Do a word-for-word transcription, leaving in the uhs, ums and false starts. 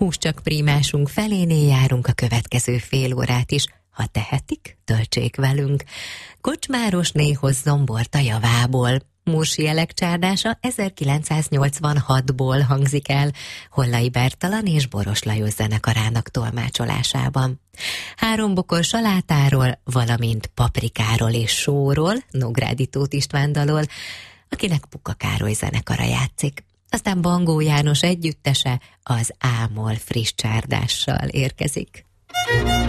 Húscsak prímásunk felénél járunk a következő fél órát is. Ha tehetik, töltsék velünk. Kocsmárosné hozzon bort a javából. Mursi Elek csárdása ezerkilencszáznyolcvanhatból hangzik el, Hollai Bertalan és Boros Lajos zenekarának tolmácsolásában. Három bokor salátáról, valamint paprikáról és sóról, Nógrádi Tóth István dalol, akinek Puka Károly zenekara játszik. Aztán Bangó János együttese az Ámol friss csárdással érkezik.